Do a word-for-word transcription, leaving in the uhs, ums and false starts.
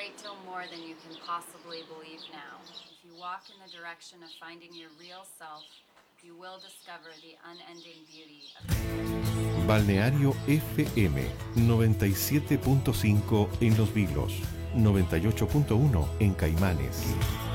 great deal more than you can possibly believe now. If you walk in the direction of finding your real self, you will discover the unending beauty of your... Balneario F M noventa y siete punto cinco en Los Vilos, noventa y ocho punto uno en Caimanes.